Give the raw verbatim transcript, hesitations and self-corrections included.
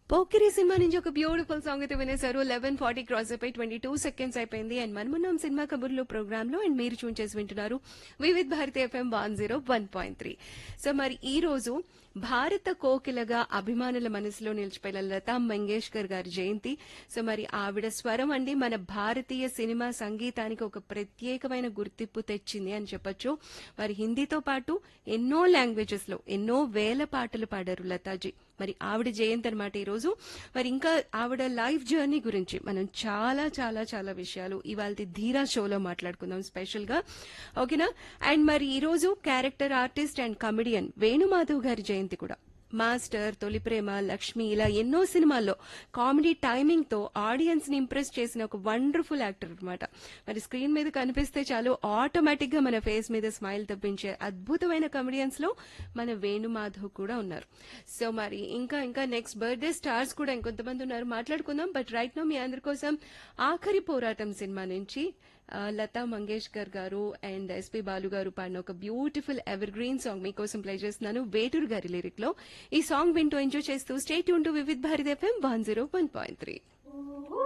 Pokiri cinema నుంచి ఒక beautiful song అయితే వినేశారు. లెవెన్ ఫార్టీ క్రాస్ అయిపోయి ట్వంటీ టూ సెకండ్స్ అయిపోయింది. అండ్ మనమున్నాం సినిమా కబుర్లు ప్రోగ్రామ్ లో. అండ్ మీరు చూన్ చేసి వింటున్నారు Vividh Bharati FM one zero one point three. So మరి ఈ రోజు భారత కోకిలగా అభిమానుల మనసులో నిలిచిపోయిన లతా మంగేష్కర్ గారి జయంతి. సో మరి ఆవిడ స్వరం అండి మన భారతీయ సినిమా సంగీతానికి ఒక ప్రత్యేకమైన గుర్తింపు తెచ్చింది అని చెప్పొచ్చు. మరి హిందీతో పాటు ఎన్నో లాంగ్వేజెస్ లో ఎన్నో వేల పాటలు పాడారు లతాజీ. మరి ఆవిడ జయంతి అనమాట ఈరోజు. మరి ఇంకా ఆవిడ లైఫ్ జర్నీ గురించి మనం చాలా చాలా చాలా విషయాలు ఇవాళ ధీరా షోలో మాట్లాడుకుందాం స్పెషల్ గా, ఓకేనా. అండ్ మరి ఈ రోజు character artist and comedian Venumadhav గారి జయంతి కూడా. మాస్టర్, తొలి ప్రేమ, లక్ష్మి ఇలా ఎన్నో సినిమాల్లో కామెడీ టైమింగ్ తో ఆడియన్స్ ని ఇంప్రెస్ చేసిన ఒక వండర్ఫుల్ యాక్టర్ అనమాట. మరి స్క్రీన్ మీద కనిపిస్తే చాలు ఆటోమేటిక్ గా మన ఫేస్ మీద స్మైల్ తెప్పించే అద్భుతమైన కమెడియన్స్ లో మన వేణుమాధవ్ కూడా ఉన్నారు. సో మరి ఇంకా ఇంకా నెక్స్ట్ బర్త్డే స్టార్స్ కూడా ఇంకొంతమంది ఉన్నారు, మాట్లాడుకుందాం. బట్ రైట్ నో మీ అందరి కోసం ఆఖరి పోరాటం సినిమా నుంచి ఆ, లతా మంగేష్కర్ గారు అండ్ ఎస్పీ బాలు గారు పాడిన ఒక బ్యూటిఫుల్ ఎవర్ గ్రీన్ సాంగ్ మీకోసం ప్లే చేస్తున్నాను వేటూరు గారి లిరిక్ లో. ఈ సాంగ్ వింటూ ఎంజాయ్ చేస్తూ stay tune to Vividh Bharati FM one zero one point three.